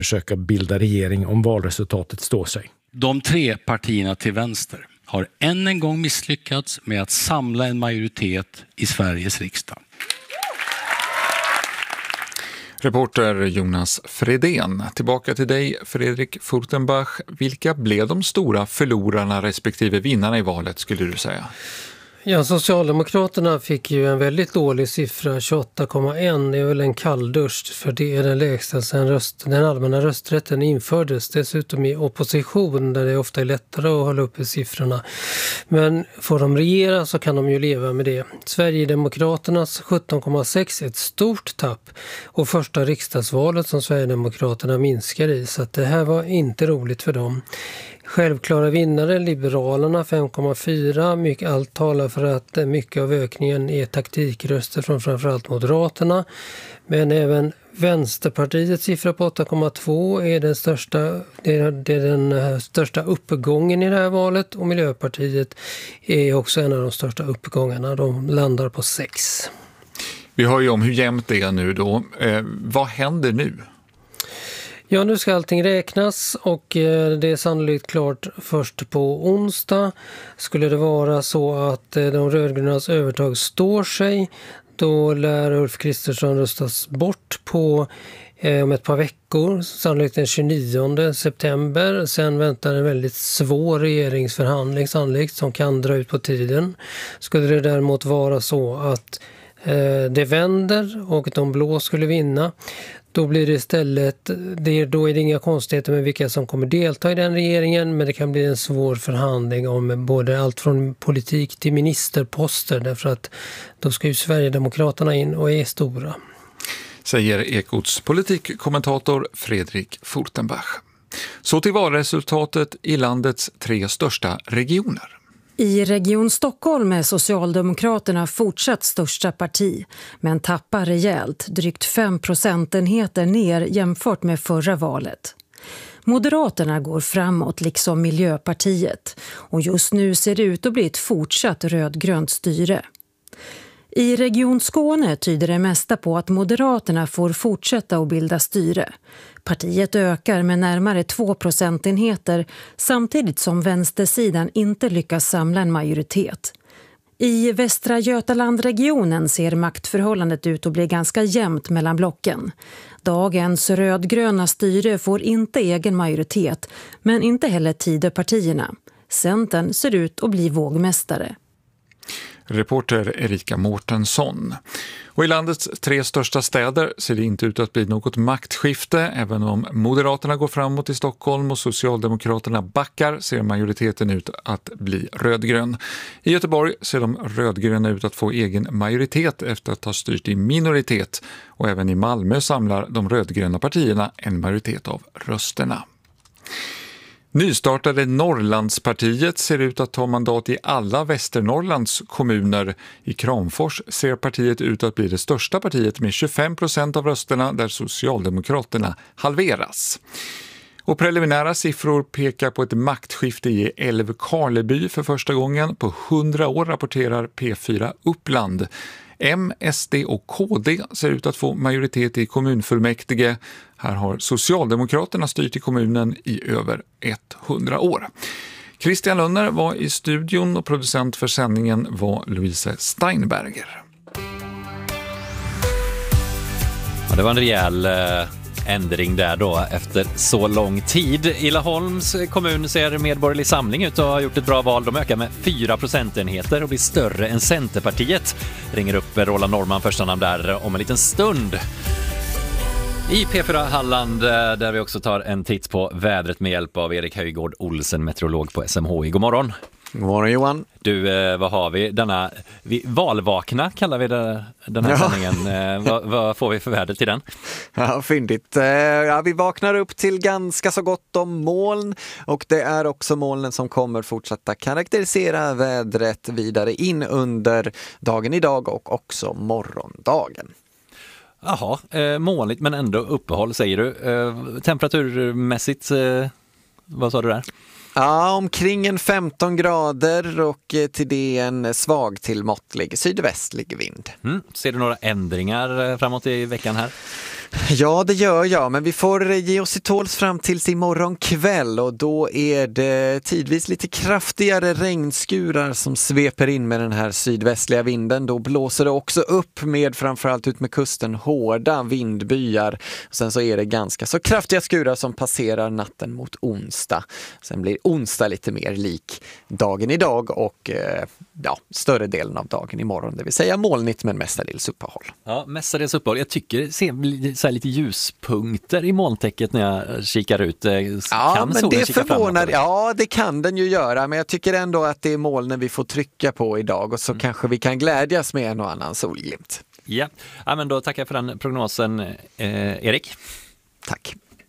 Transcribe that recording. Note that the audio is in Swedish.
försöka bilda regering om valresultatet står sig. De tre partierna till vänster har än en gång misslyckats med att samla en majoritet i Sveriges riksdag. Reporter Jonas Fredén. Tillbaka till dig, Fredrik Furtenbach. Vilka blev de stora förlorarna respektive vinnarna i valet, skulle du säga? Ja, Socialdemokraterna fick ju en väldigt dålig siffra, 28,1. Det är väl en kalldusch, för det är den lägsta sedan den allmänna rösträtten infördes. Dessutom i opposition, där det ofta är lättare att hålla uppe siffrorna. Men får de regera så kan de ju leva med det. Sverigedemokraternas 17,6 är ett stort tapp. Och första riksdagsvalet som Sverigedemokraterna minskar i. Så att det här var inte roligt för dem. Självklara vinnare, Liberalerna 5,4. Allt talar för att mycket av ökningen är taktikröster från framförallt Moderaterna. Men även Vänsterpartiets siffra på 8,2 är den största uppgången i det här valet. Och Miljöpartiet är också en av de största uppgångarna. De landar på 6. Vi hör ju om hur jämnt det är nu då. Vad händer nu? Ja, nu ska allting räknas och det är sannolikt klart först på onsdag. Skulle det vara så att de rödgrönas övertag står sig, då lär Ulf Kristersson röstas bort på om ett par veckor, sannolikt den 29 september. Sen väntar en väldigt svår regeringsförhandling sannolikt som kan dra ut på tiden. Skulle det däremot vara så att det vänder och de blå skulle vinna, då blir det istället, då är det inga konstigheter med vilka som kommer delta i den regeringen, men det kan bli en svår förhandling om både allt från politik till ministerposter, därför att då ska ju Sverigedemokraterna in och är stora. Säger Ekots politikkommentator Fredrik Furtenbach. Så till valresultatet i landets 3 största regioner. I Region Stockholm är Socialdemokraterna fortsatt största parti, men tappar rejält, drygt 5 procentenheter ner jämfört med förra valet. Moderaterna går framåt liksom Miljöpartiet, och just nu ser det ut att bli ett fortsatt rödgrönt styre. I Region Skåne tyder det mesta på att Moderaterna får fortsätta att bilda styre. Partiet ökar med närmare 2 procentenheter samtidigt som vänstersidan inte lyckas samla en majoritet. I Västra Götalandregionen ser maktförhållandet ut att bli ganska jämnt mellan blocken. Dagens rödgröna styre får inte egen majoritet, men inte heller Tidöpartierna. Centern ser ut att bli vågmästare. Reporter Erika Mårtensson. Och i landets 3 största städer ser det inte ut att bli något maktskifte. Även om Moderaterna går framåt i Stockholm och Socialdemokraterna backar ser majoriteten ut att bli rödgrön. I Göteborg ser de rödgröna ut att få egen majoritet efter att ha styrt i minoritet. Och även i Malmö samlar de rödgröna partierna en majoritet av rösterna. Nystartade Norrlandspartiet ser ut att ta mandat i alla Västernorrlands kommuner. I Kramfors ser partiet ut att bli det största partiet med 25% av rösterna, där Socialdemokraterna halveras. Och preliminära siffror pekar på ett maktskifte i Älvkarleby för första gången på 100 år, rapporterar P4 Uppland. M, SD och KD ser ut att få majoritet i kommunfullmäktige. Här har Socialdemokraterna styrt i kommunen i över 100 år. Christian Lönner var i studion och producent för sändningen var Louise Steinberger. Ja, det var en rejäl ändring där då efter så lång tid. I Laholms kommun ser Medborgerlig Samling ut och har gjort ett bra val. De ökar med 4 procentenheter och blir större än Centerpartiet. Ringer upp Roland Norman första namn där om en liten stund. I P4 Halland där vi också tar en titt på vädret med hjälp av Erik Höjgård Olsen, meteorolog på SMHI. God morgon. God morgon Johan. Du, vad har vi? Valvakna kallar vi den här sändningen. Vad får vi för väder till den? Ja, fyndigt. Vi vaknar upp till ganska så gott om moln, och det är också molnen som kommer fortsätta karaktärisera vädret vidare in under dagen idag och också morgondagen. Jaha, molnigt men ändå uppehåll säger du. Temperaturmässigt, vad sa du där? Ja, omkring en 15 grader och till det en svag till måttlig sydvästlig vind. Ser du några ändringar framåt i veckan här? Ja, det gör jag, men vi får ge oss i tåls fram tills imorgon kväll och då är det tidvis lite kraftigare regnskurar som sveper in med den här sydvästliga vinden. Då blåser det också upp med framförallt ut med kusten hårda vindbyar. Sen så är det ganska så kraftiga skurar som passerar natten mot onsdag. Sen blir onsdag lite mer lik dagen idag och större delen av dagen imorgon, det vill säga molnigt men mestadels uppehåll. Ja, mestadels uppehåll. Jag tycker det ser så här lite ljuspunkter i molntäcket när jag kikar ut. Ja, men det förvånar. Ja, det kan den ju göra, men jag tycker ändå att det är molnen vi får trycka på idag och så kanske vi kan glädjas med en och annan solglimt. Ja, men då tackar jag för den prognosen, Erik. Tack.